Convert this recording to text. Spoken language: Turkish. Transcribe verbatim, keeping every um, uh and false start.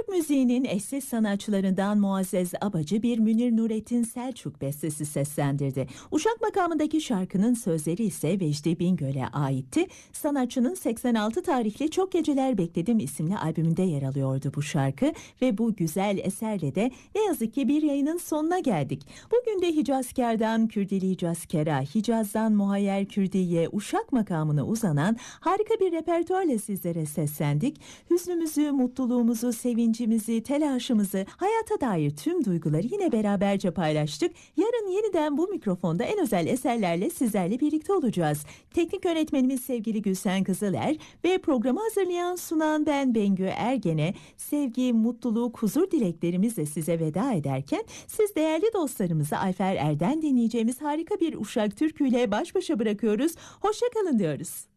Türk müziğinin eşsiz sanatçılarından Muazzez Abacı bir Münir Nurettin Selçuk bestesi seslendirdi. Uşak makamındaki şarkının sözleri ise Vecdi Bingöl'e aitti. Sanatçının seksen altı tarihli Çok Geceler Bekledim isimli albümünde yer alıyordu bu şarkı ve bu güzel eserle de ne yazık ki bir yayının sonuna geldik. Bugün de Hicazkar'dan Kürdili Hicazkar'a, Hicaz'dan Muhayyer Kürdiye, Uşak makamına uzanan harika bir repertuarla sizlere seslendik. Hüznümüzü, mutluluğumuzu, sevincimizi, telaşımızı, hayata dair tüm duyguları yine beraberce paylaştık. Yarın yeniden bu mikrofonda en özel eserlerle sizlerle birlikte olacağız. Teknik yönetmenimiz sevgili Gülsen Kızıler ve programı hazırlayan sunan ben Bengü Ergen'e sevgi, mutluluk, huzur dileklerimizle size veda ederken siz değerli dostlarımızı Ayfer Er'den dinleyeceğimiz harika bir Uşak türküyle baş başa bırakıyoruz. Hoşça kalın diyoruz.